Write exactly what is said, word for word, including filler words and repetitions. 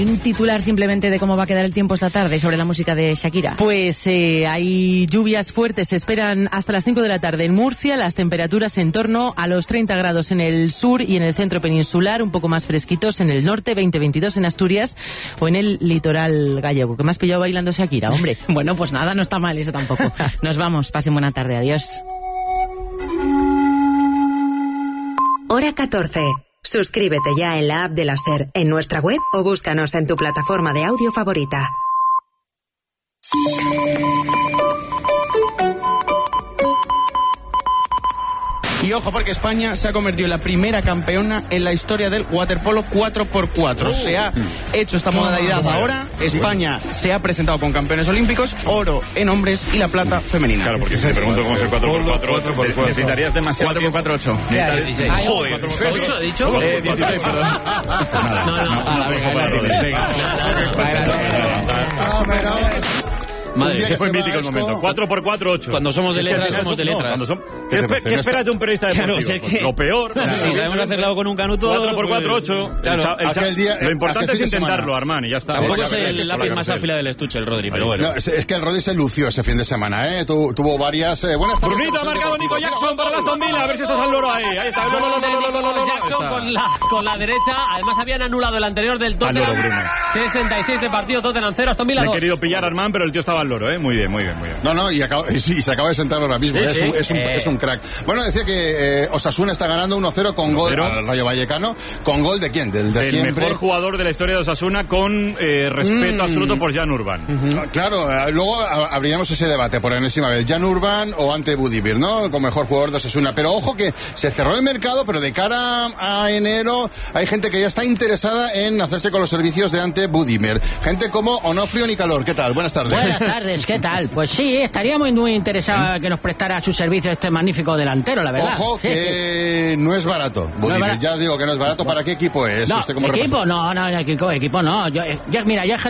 ¿hay un titular simplemente de cómo va a quedar el tiempo esta tarde sobre la música de Shakira? Pues eh, hay lluvias fuertes, se esperan hasta las cinco de la tarde en Murcia, las temperaturas en torno a los treinta grados en el sur y en el centro peninsular, un poco más fresquitos en el norte, veinte veintidós en Asturias o en el litoral gallego. ¿Qué me has pillado bailando Shakira, hombre? Bueno, pues nada, no está mal eso tampoco. Nos vamos, pasen buena tarde, adiós. Hora catorce. Suscríbete ya en la app de la SER, en nuestra web o búscanos en tu plataforma de audio favorita. Y ojo, porque España se ha convertido en la primera campeona en la historia del waterpolo cuatro por cuatro. Se ha hecho esta modalidad ahora. España se ha presentado con campeones olímpicos, oro en hombres y la plata femenina. Claro, porque si te pregunto cómo es el cuatro por cuatro, necesitarías demasiado cuatro por cuatro, ocho. Joder, ¿ocho he dicho? Eh, dieciséis, perdón. No, no. A la venga, Madre, que fue mítico el momento. cuatro por cuatro, ocho. Cuando somos de letras, somos de letras. No, son... ¿Qué, espe ¿Qué esperas de un periodista deportivo? Claro, o sea que... Lo peor. Claro, si sabemos hacerlo con un canuto... cuatro por cuatro, ocho. Claro. El cha... el día, lo importante es intentarlo, semana. Armani, ya está. Tampoco es el lápiz más áfila del estuche, el Rodri, pero bueno. No, es, es que el Rodri se lució ese fin de semana, ¿eh? Tu, tuvo varias... Eh, buenas tardes. Brunito ha marcado Nico Jackson para el Aston Villa. A ver si esto es al loro ahí. Ahí está. No, no, no, no, no, Jackson con la, con la derecha. Además habían anulado el anterior del Tottenham. sesenta y seis de partido, Tottenham cero, Aston Villa dos. Le he querido pillar a Armán, pero el tío estaba al loro, ¿eh? Muy bien, muy bien, muy bien. No, no, y, acaba, y, y se acaba de sentar ahora mismo. Sí, ¿eh? sí. Es, un, es, un, eh. es un crack. Bueno, decía que eh, Osasuna está ganando uno cero con gol al Rayo Vallecano. ¿Con gol de quién? Del de el siempre. mejor jugador de la historia de Osasuna con eh, respeto mm. absoluto por Jan Urban. Uh-huh. Claro, eh, luego abriremos ese debate por enésima vez. Jan Urban o Ante Budimir, ¿no? Como mejor jugador de Osasuna. Pero ojo que se cerró el mercado, pero de cara a enero hay gente que ya está interesada en hacerse con los servicios de Ante Budimir. Gente como Onofrio Nicalor. ¿Qué tal? Buenas tardes. Buenas tardes, ¿qué tal? Pues sí, estaríamos muy interesados en que nos prestara su servicio este magnífico delantero, la verdad. Ojo que no es barato. Budimir, no es barato. Ya os digo que no es barato. ¿Para qué equipo es? No, ¿Usted cómo equipo, repasa? no, no, equipo, equipo no. Yo, yo, mira, yo